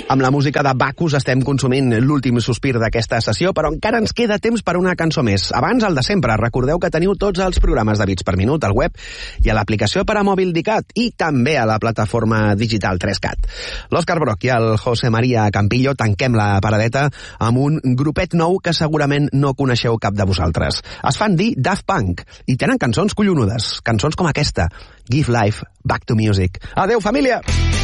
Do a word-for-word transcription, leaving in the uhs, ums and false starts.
Amb la música de Bacchus estem consumint l'últim sospir d'aquesta sessió, però encara ens queda temps per una cançó més. Abans, el de sempre, recordeu que teniu tots els programes de Bits per Minut al web i a l'aplicació per a mòbil d'ICAT i també a la plataforma digital tres cat. L'Òscar Broc i el José María Campillo tanquem la paradeta amb un grupet nou que segurament no coneixeu cap de vosaltres. Es fan dir Daft Punk i tenen cançons collonudes, cançons com aquesta, Give Life Back to Music. Adeu, família!